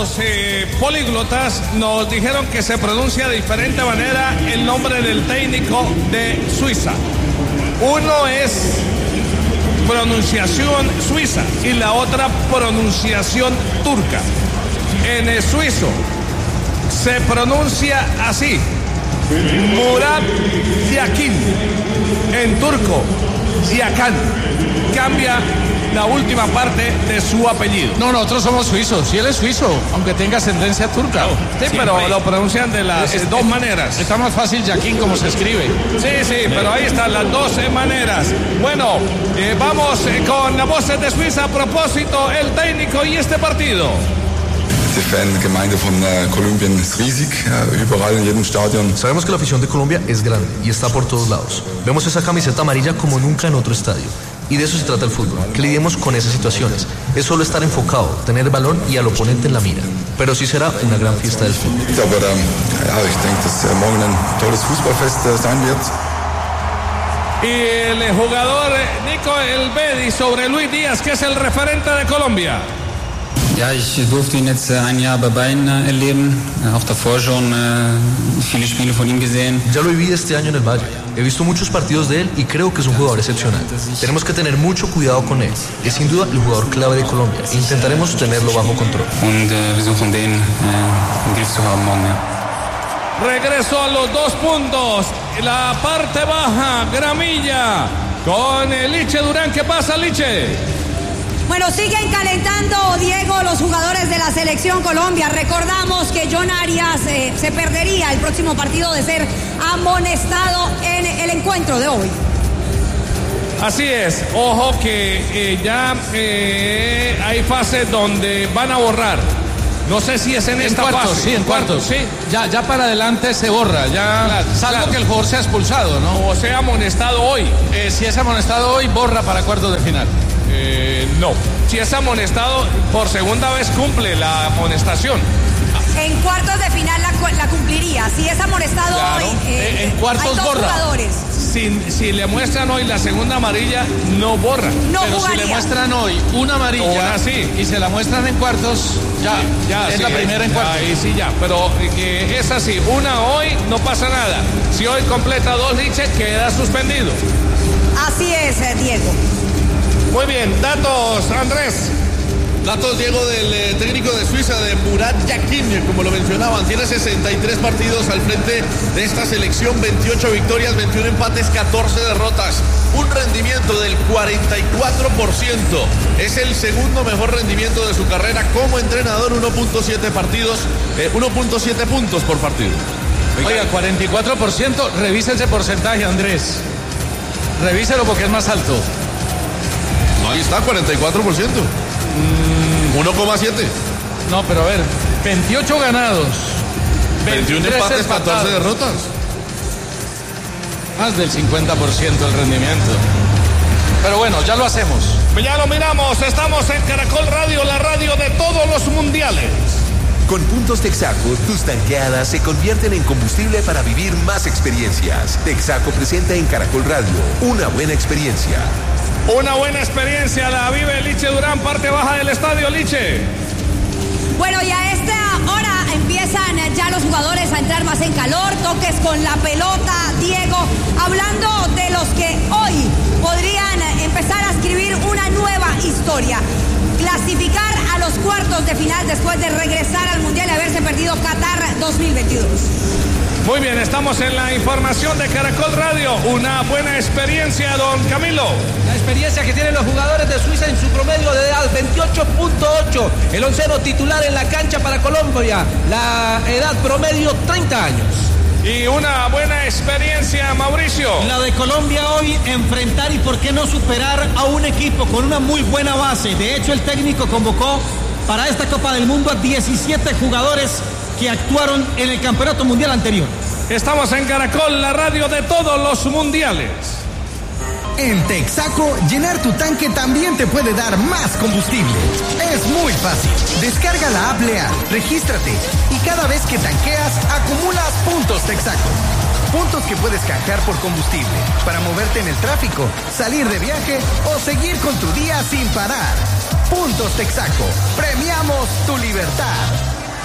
los políglotas nos dijeron que se pronuncia de diferente manera el nombre del técnico de Suiza. Uno es pronunciación suiza y la otra pronunciación turca. En el suizo se pronuncia así: Murat Yakin. En turco, Yakan. Cambia la última parte de su apellido. No, nosotros somos suizos. Si él es suizo, aunque tenga ascendencia turca. Sí, pero lo pronuncian de las dos maneras. Está más fácil Yakin como se escribe. Sí, pero ahí están las dos maneras. Bueno, vamos con las voces de Suiza. A propósito, el técnico y este partido. Die Fangemeinde von Kolumbien ist riesig, überall in jedem Stadion. Sabemos que la afición de Colombia es grande y está por todos lados. Vemos esa camiseta amarilla como nunca en otro estadio. Y de eso se trata el fútbol, que lidiemos con esas situaciones. Es solo estar enfocado, tener el balón y al oponente en la mira. Pero sí será una gran fiesta del fútbol. Aber ich denke, dass morgen ein tolles Fußballfest sein wird. Y el jugador Nico Elvedi sobre Luis Díaz, que es el referente de Colombia. Ja, ich durfte ihn jetzt ein Jahr bei Bayern erleben, auch davor schon viele Spiele von ihm gesehen. Ya lo viví este año en el Valle. He visto muchos partidos de él y creo que es un jugador excepcional. Tenemos que tener mucho cuidado con él. Es sin duda el jugador clave de Colombia. Intentaremos tenerlo bajo control. Und versuchen den im Griff zu haben morgen, ja. Regreso a los 2 puntos. La parte baja, Gramilla, con Liche Durán. ¿Qué pasa, Liche? Bueno, siguen calentando, Diego, los jugadores de la Selección Colombia. Recordamos que John Arias se perdería el próximo partido de ser amonestado en el encuentro de hoy. Así es, ojo que ya hay fases donde van a borrar. No sé si es en esta fase. Sí, en cuartos, sí. Ya para adelante se borra, ya salvo que el jugador sea expulsado, ¿no? O sea amonestado hoy. Si es amonestado hoy, borra para cuartos de final. No, si es amonestado por segunda vez cumple la amonestación. En cuartos de final la cumpliría. Si es amonestado claro, hoy, en cuartos hay dos borra. Jugadores. Si le muestran hoy la segunda amarilla, no borra. No pero jugaría. si le muestran hoy una amarilla y se la muestran en cuartos, ya es la primera en cuartos. Ahí sí ya, pero es así, una hoy no pasa nada. Si hoy completa 2 Liche, queda suspendido. Así es, Diego. Muy bien, datos, Andrés. Datos, Diego, del técnico de Suiza, de Murat Yakin, como lo mencionaban, tiene 63 partidos al frente de esta selección, 28 victorias, 21 empates, 14 derrotas, un rendimiento del 44%, es el segundo mejor rendimiento de su carrera como entrenador, 1.7 puntos por partido. Oiga, 44%, revisa ese porcentaje, Andrés. Revíselo porque es más alto. Ahí está, 44%. 1,7. No, pero a ver, 28 ganados, 21 empates, 14 derrotas. Más del 50% el rendimiento. Pero bueno, ya lo hacemos. Ya lo miramos, estamos en Caracol Radio, la radio de todos los mundiales. Con puntos Texaco, tus tanqueadas se convierten en combustible para vivir más experiencias. Texaco presenta en Caracol Radio una buena experiencia. Una buena experiencia la vive Liche Durán, parte baja del estadio, Liche. Bueno, y a esta hora empiezan ya los jugadores a entrar más en calor, toques con la pelota, Diego, hablando de los que hoy podrían empezar a escribir una nueva historia. Clasificar a los cuartos de final después de regresar al Mundial y haberse perdido Qatar 2022. Muy bien, estamos en la información de Caracol Radio. Una buena experiencia, don Camilo. La experiencia que tienen los jugadores de Suiza en su promedio de edad, 28.8. El onceno titular en la cancha para Colombia. La edad promedio, 30 años. Y una buena experiencia, Mauricio. La de Colombia hoy, enfrentar y por qué no superar a un equipo con una muy buena base. De hecho, el técnico convocó para esta Copa del Mundo a 17 jugadores que actuaron en el Campeonato Mundial anterior. Estamos en Caracol, la radio de todos los mundiales. En Texaco, llenar tu tanque también te puede dar más combustible. Es muy fácil. Descarga la app Leal, regístrate y cada vez que tanqueas, acumulas puntos Texaco. Puntos que puedes canjear por combustible para moverte en el tráfico, salir de viaje o seguir con tu día sin parar. Puntos Texaco. Premiamos tu libertad.